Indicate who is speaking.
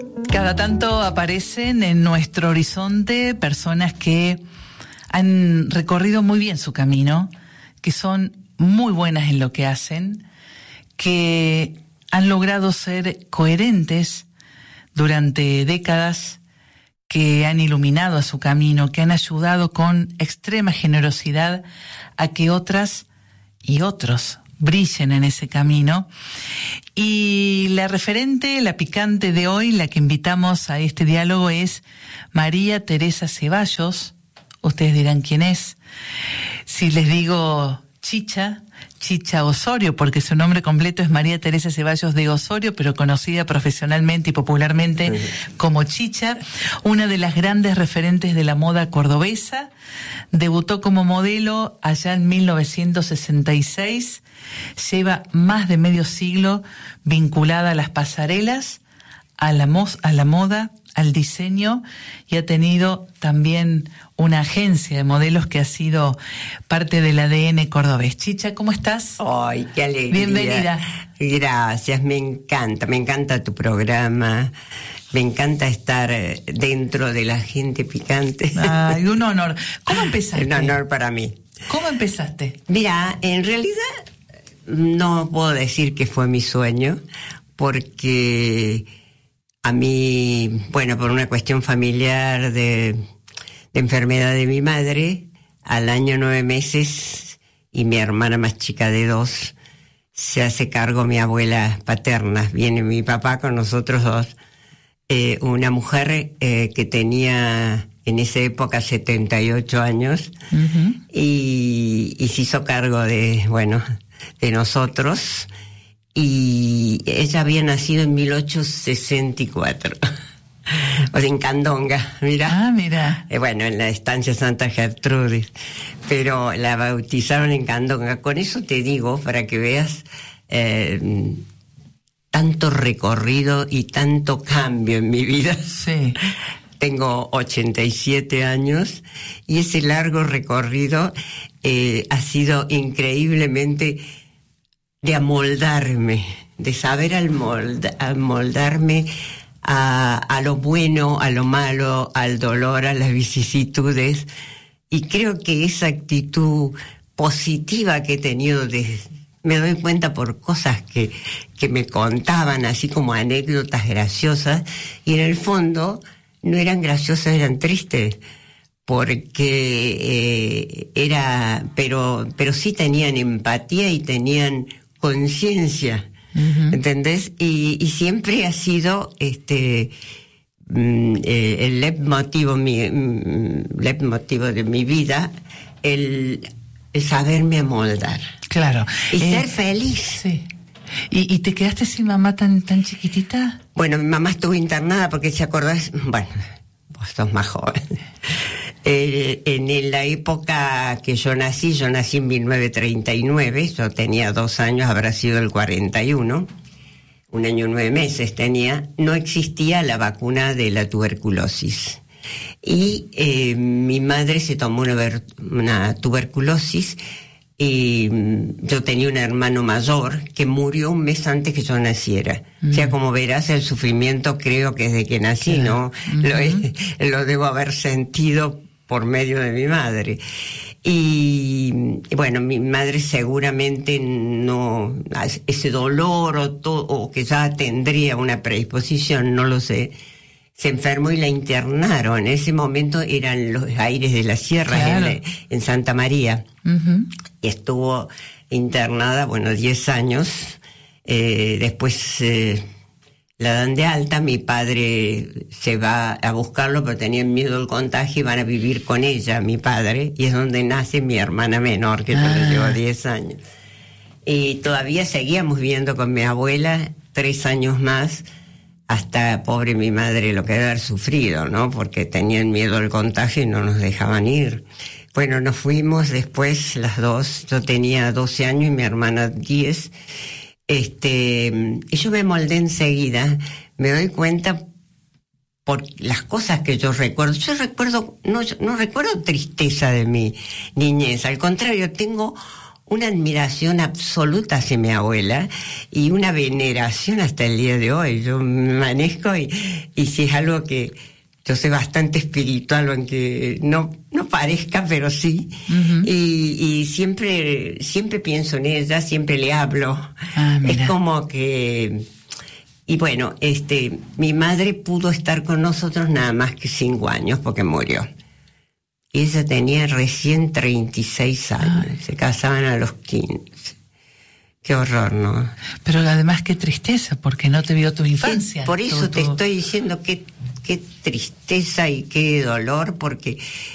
Speaker 1: Cada tanto aparecen en nuestro horizonte personas que han recorrido muy bien su camino, que son muy buenas en lo que hacen, que han logrado ser coherentes durante décadas, que han iluminado a su camino, que han ayudado con extrema generosidad a que otras y otros brillen en ese camino. Y la referente, la picante de hoy, la que invitamos a este diálogo es María Teresa Ceballos. Ustedes dirán quién es. Si les digo Chicha Osorio, porque su nombre completo es María Teresa Ceballos de Osorio, pero conocida profesionalmente y popularmente como Chicha, una de las grandes referentes de la moda cordobesa. Debutó como modelo allá en 1966, lleva más de medio siglo vinculada a las pasarelas, a la moda, al diseño, y ha tenido también una agencia de modelos que ha sido parte del ADN cordobés. Chicha, ¿cómo estás?
Speaker 2: ¡Ay, qué alegría!
Speaker 1: Bienvenida.
Speaker 2: Gracias, me encanta tu programa, me encanta estar dentro de la gente picante.
Speaker 1: Ay, un honor. ¿Cómo empezaste?
Speaker 2: Un honor para mí.
Speaker 1: ¿Cómo empezaste?
Speaker 2: Mira, en realidad no puedo decir que fue mi sueño, porque a mí, bueno, por una cuestión familiar de enfermedad de mi madre, al año 9 meses, y mi hermana más chica de 2, se hace cargo mi abuela paterna. Viene mi papá con nosotros 2, una mujer que tenía en esa época 78 años, y se hizo cargo de nosotros. Y ella había nacido en 1864, o sea, en Candonga, mira.
Speaker 1: Ah, mira.
Speaker 2: En la estancia Santa Gertrudis, pero la bautizaron en Candonga. Con eso te digo, para que veas tanto recorrido y tanto cambio en mi vida.
Speaker 1: Sí.
Speaker 2: Tengo 87 años y ese largo recorrido ha sido increíblemente de amoldarme, de saber amoldarme a lo bueno, a lo malo, al dolor, a las vicisitudes. Y creo que esa actitud positiva que he tenido, me doy cuenta por cosas que me contaban, así como anécdotas graciosas, y en el fondo no eran graciosas, eran tristes, porque pero sí tenían empatía y tenían conciencia, ¿entendés? Y siempre ha sido el leitmotiv de mi vida, el saberme amoldar.
Speaker 1: Claro.
Speaker 2: Y ser feliz.
Speaker 1: Sí. ¿Y te quedaste sin mamá tan chiquitita?
Speaker 2: Bueno, mi mamá estuvo internada porque, ¿se acordás? Bueno, vos sos más joven. En la época que yo nací en 1939, yo tenía 2 años, habrá sido el 41, 1 año y 9 meses tenía, no existía la vacuna de la tuberculosis. Y mi madre se tomó una tuberculosis, y yo tenía un hermano mayor que murió un mes antes que yo naciera. O sea, como verás, el sufrimiento creo que desde que nací, ¿no? Lo debo haber sentido por medio de mi madre. Y bueno, mi madre seguramente no, ese dolor o que ya tendría una predisposición, no lo sé, se enfermó y la internaron. En ese momento eran los aires de la sierra, claro, en Santa María. Y estuvo internada, 10 años. Después la dan de alta, mi padre se va a buscarlo, pero tenían miedo del contagio y van a vivir con ella, mi padre, y es donde nace mi hermana menor, que yo le llevo 10 años. Y todavía seguíamos viviendo con mi abuela 3 años más, hasta, pobre mi madre, lo que debe haber sufrido, ¿no? Porque tenían miedo al contagio y no nos dejaban ir. Bueno, nos fuimos después las 2, yo tenía 12 años y mi hermana 10. Y yo me moldé enseguida, me doy cuenta por las cosas que yo recuerdo. Yo recuerdo, no recuerdo tristeza de mi niñez, al contrario, tengo una admiración absoluta hacia mi abuela y una veneración hasta el día de hoy. Yo me manejo y si es algo que yo soy bastante espiritual, aunque no parezca, pero sí. Uh-huh. Y siempre pienso en ella, siempre le hablo. Es como que... Y bueno, mi madre pudo estar con nosotros nada más que 5 años porque murió. Y ella tenía recién 36 años. Ay. Se casaban a los 15. Qué horror, ¿no?
Speaker 1: Pero además qué tristeza, porque no te vio tu infancia.
Speaker 2: Por eso te estoy diciendo qué tristeza y qué dolor, porque